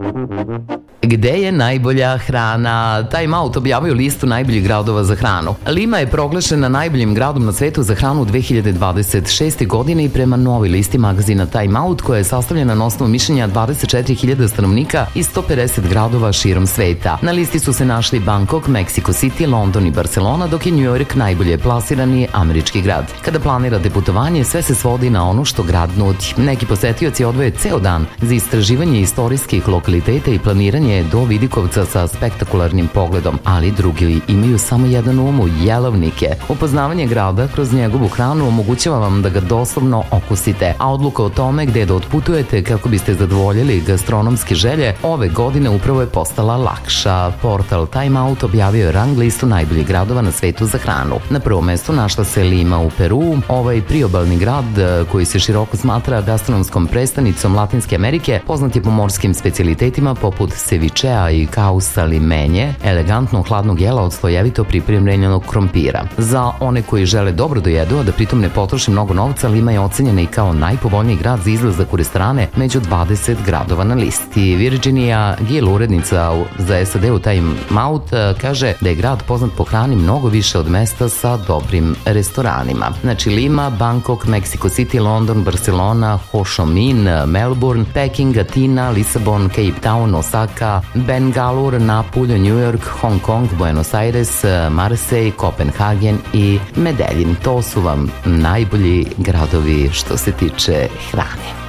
Gde je najbolja hrana? Time Out objavio listu najboljih gradova za hranu. Lima je proglašena najboljim gradom na svetu za hranu u 2026. godine i prema novoj listi magazina Time Out, koja je sastavljena na osnovu mišljenja 24.000 stanovnika iz 150 gradova širom sveta. Na listi su se našli Bangkok, Mexico City, London i Barcelona, dok je New York najbolje plasirani američki grad. Kada planirate putovanje, sve se svodi na ono što grad nudi. Neki posetioci odvoje ceo dan za istraživanje istorijskih lokaliteta i planiranje do vidikovca sa spektakularnim pogledom, ali drugi imaju samo jedan um, jelovnike. Upoznavanje grada kroz njegovu hranu omogućava vam da ga doslovno okusite, a odluka o tome gde da otputujete kako biste zadovoljili gastronomske želje ove godine upravo je postala lakša. Portal Time Out objavio je rang listu najboljih gradova na svetu za hranu. Na prvom mestu našla se Lima u Peru. Ovaj priobalni grad, koji se široko smatra gastronomskom prestanicom Latinske Amerike, poznat je po morskim specijalitetima poput cevichea i kausa limenje, elegantno hladnog jela od slojevito pripremljenog krompira. Za one koji žele dobro da jedu, a da pritom ne potroši mnogo novca, Lima je ocenjena i kao najpovoljniji grad za izlazak u restorane među 20 gradova na listi. Virginia Gill, urednica za SAD u Time Out, kaže da je grad poznat po hrani mnogo više od mesta sa dobrim restoranima. Znači Lima, Bangkok, Mexico City, London, Barcelona, Ho Chi Minh, Melbourne, Peking, Atina, Lisabon, Cape Town, Osaka, Bangalore, Napulj, New York, Hong Kong, Buenos Aires, Marseille, Kopenhagen i Medellin. To su vam najbolji gradovi što se tiče hrane.